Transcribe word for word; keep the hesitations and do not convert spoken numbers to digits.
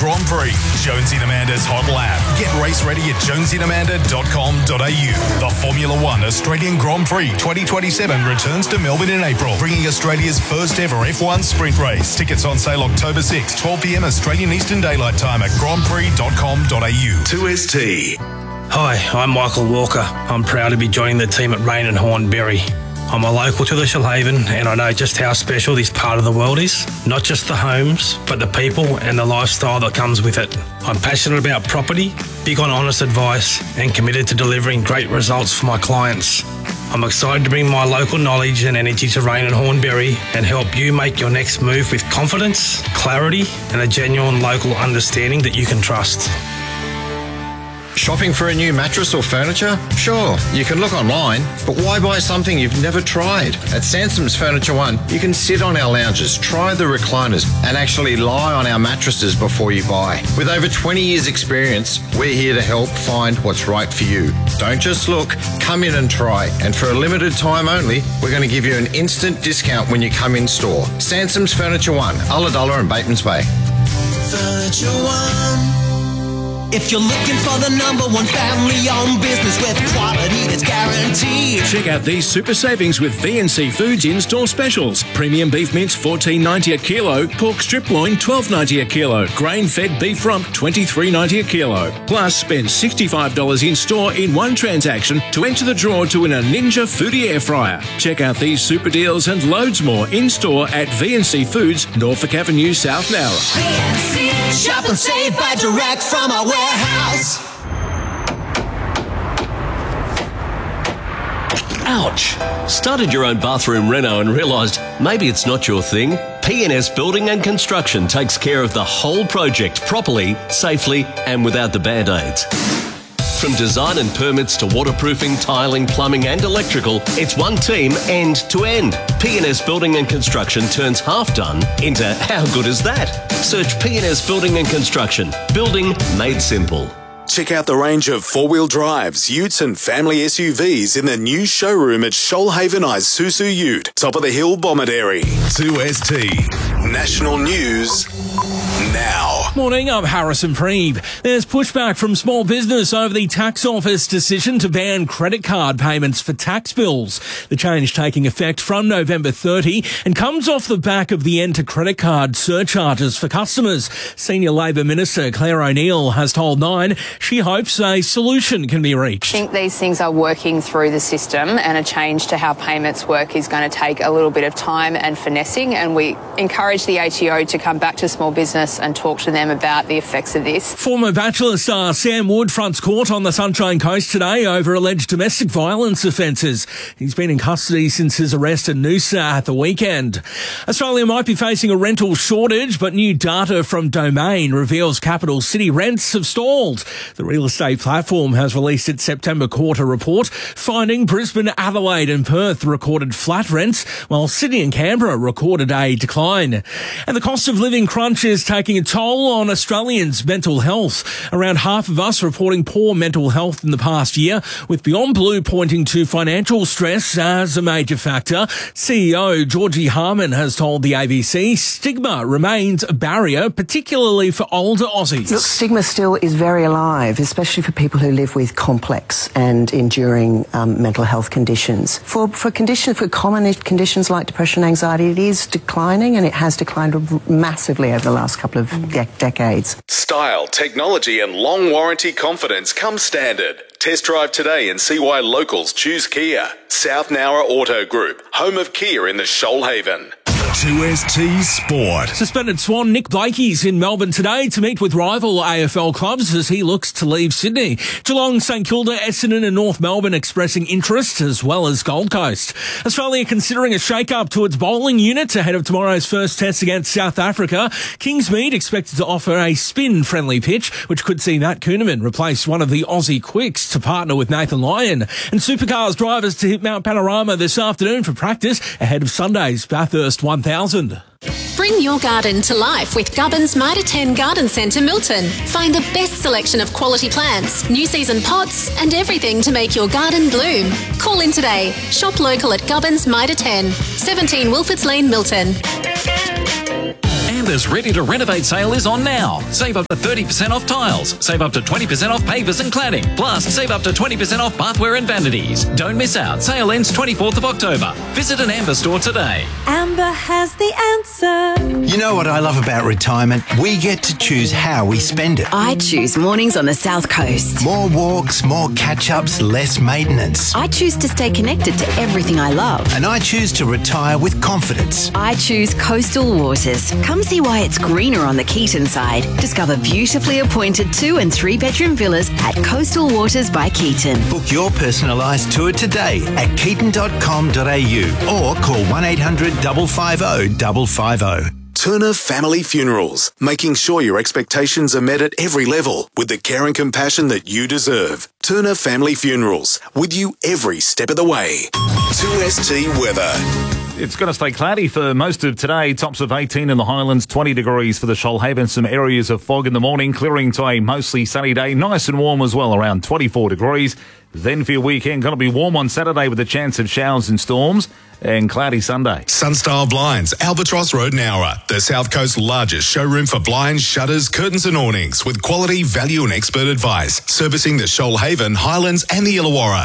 Grand Prix. Jonesy and Amanda's Hot Lap. Get race ready at jonesy and amanda dot com dot a u. The Formula One Australian Grand Prix twenty twenty-seven returns to Melbourne in April, bringing Australia's first ever F one sprint race. Tickets on sale October sixth, twelve p m Australian Eastern Daylight Time at grand prix dot com dot a u. two S T. Hi, I'm Michael Walker. I'm proud to be joining the team at Rain and Hornberry. I'm a local to the Shoalhaven and I know just how special this part of the world is. Not just the homes, but the people and the lifestyle that comes with it. I'm passionate about property, big on honest advice and committed to delivering great results for my clients. I'm excited to bring my local knowledge and energy to Rain and Hornberry and help you make your next move with confidence, clarity and a genuine local understanding that you can trust. Shopping for a new mattress or furniture? Sure, you can look online, but why buy something you've never tried? At Sansom's Furniture One, you can sit on our lounges, try the recliners, and actually lie on our mattresses before you buy. With over twenty years experience, we're here to help find what's right for you. Don't just look, come in and try. And for a limited time only, we're going to give you an instant discount when you come in store. Sansom's Furniture One, Ulladulla and Batemans Bay. Furniture One. If you're looking for the number one family-owned business with quality that's guaranteed. Check out these super savings with V and C Foods in-store specials. Premium beef mince fourteen ninety a kilo, pork strip loin twelve ninety a kilo, grain-fed beef rump twenty-three ninety a kilo. Plus, spend sixty-five dollars in-store in one transaction to enter the draw to win a Ninja Foodie Air Fryer. Check out these super deals and loads more in-store at V and C Foods, Norfolk Avenue, South Nowra. V and C, shop and save by direct from our warehouse. Ouch! Started your own bathroom reno and realised maybe it's not your thing? P and S Building and Construction takes care of the whole project properly, safely and without the band-aids. From design and permits to waterproofing, tiling, plumbing and electrical, it's one team end to end. P and S Building and Construction turns half done into how good is that? Search P and S Building and Construction. Building made simple. Check out the range of four-wheel drives, utes and family S U Vs in the new showroom at Shoalhaven Isuzu Ute, top of the hill, Bomaderry. two S T. National News now. Morning, I'm Harrison Preeve. There's pushback from small business over the tax office decision to ban credit card payments for tax bills. The change taking effect from November thirtieth and comes off the back of the end to credit card surcharges for customers. Senior Labor Minister Claire O'Neill has told Nine she hopes a solution can be reached. I think these things are working through the system and a change to how payments work is going to take a little bit of time and finessing, and we encourage the A T O to come back to small business and talk to them about the effects of this. Former Bachelor star Sam Wood fronts court on the Sunshine Coast today over alleged domestic violence offences. He's been in custody since his arrest in Noosa at the weekend. Australia might be facing a rental shortage, but new data from Domain reveals capital city rents have stalled. The real estate platform has released its September quarter report, finding Brisbane, Adelaide and Perth recorded flat rents, while Sydney and Canberra recorded a decline. And the cost of living crunch is taking a toll on Australians' mental health. Around half of us reporting poor mental health in the past year, with Beyond Blue pointing to financial stress as a major factor. C E O Georgie Harman has told the A B C stigma remains a barrier, particularly for older Aussies. Look, stigma still is very alive, especially for people who live with complex and enduring um, mental health conditions. For for conditions, for common conditions like depression and anxiety, it is declining, and it has declined massively over the last couple of de- decades. Style, technology and long warranty confidence come standard. Test drive today and see why locals choose Kia. South Nowra Auto Group, home of Kia in the Shoalhaven. two S T Sport. Suspended Swan Nick Blakey's in Melbourne today to meet with rival A F L clubs as he looks to leave Sydney. Geelong, St Kilda, Essendon and North Melbourne expressing interest, as well as Gold Coast. Australia considering a shake-up to its bowling unit ahead of tomorrow's first test against South Africa. Kingsmead expected to offer a spin-friendly pitch, which could see Matt Kuhneman replace one of the Aussie quicks to partner with Nathan Lyon. And Supercars drivers to hit Mount Panorama this afternoon for practice ahead of Sunday's Bathurst one thousand. Bring your garden to life with Gubbins Mitre ten Garden Centre Milton. Find the best selection of quality plants, new season pots and everything to make your garden bloom. Call in today. Shop local at Gubbins Mitre ten, seventeen Wilfords Lane, Milton. Amber's Ready to Renovate sale is on now. Save up to thirty percent off tiles. Save up to twenty percent off pavers and cladding. Plus, save up to twenty percent off bathware and vanities. Don't miss out. Sale ends twenty-fourth of October. Visit an Amber store today. Amber has the answer. You know what I love about retirement? We get to choose how we spend it. I choose mornings on the South Coast. More walks, more catch-ups, less maintenance. I choose to stay connected to everything I love. And I choose to retire with confidence. I choose Coastal Waters. Come see why it's greener on the Keaton side. Discover beautifully appointed two and three bedroom villas at Coastal Waters by Keaton. Book your personalised tour today at keaton dot com dot a u or call one eight hundred five five zero five five zero. Turner Family Funerals, making sure your expectations are met at every level with the care and compassion that you deserve. Turner Family Funerals, with you every step of the way. two S T weather. It's going to stay cloudy for most of today. Tops of eighteen in the Highlands, twenty degrees for the Shoalhaven. Some areas of fog in the morning, clearing to a mostly sunny day. Nice and warm as well, around twenty-four degrees. Then for your weekend, going to be warm on Saturday with a chance of showers and storms, and cloudy Sunday. Sunstyle Blinds, Albatross Road, Nowra. The South Coast's largest showroom for blinds, shutters, curtains and awnings with quality, value and expert advice. Servicing the Shoalhaven, Highlands and the Illawarra.